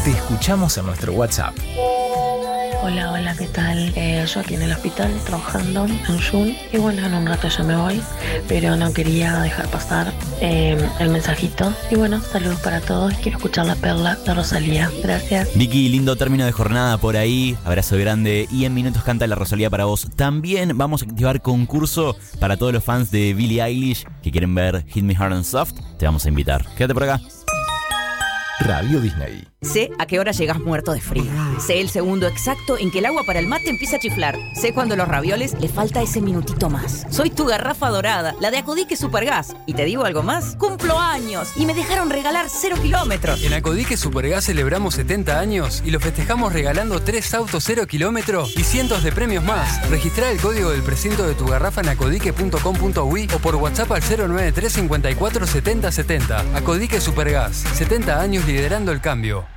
Te escuchamos en nuestro WhatsApp. Hola, ¿qué tal? Yo aquí en el hospital trabajando en Jun y bueno, en un rato ya me voy, pero no quería dejar pasar el mensajito. Y bueno, saludos para todos, quiero escuchar La Perla de Rosalía. Gracias. Vicky, lindo término de jornada por ahí, abrazo grande y en minutos canta la Rosalía para vos. También vamos a activar concurso para todos los fans de Billie Eilish que quieren ver Hit Me Hard and Soft, te vamos a invitar. Quédate por acá. Radio Disney. Sé a qué hora llegas muerto de frío. Sé el segundo exacto en que el agua para el mate empieza a chiflar. Sé cuando a los ravioles le falta ese minutito más. Soy tu garrafa dorada, la de Acodique Supergas. Y te digo algo más, cumplo años y me dejaron regalar 0 kilómetros. En Acodique Supergas celebramos 70 años y lo festejamos regalando 3 autos 0 kilómetros y cientos de premios más. Registrá el código del precinto de tu garrafa en acodique.com.uy o por WhatsApp al 093 54 70 70. Acodique Supergas, 70 años liderando el cambio.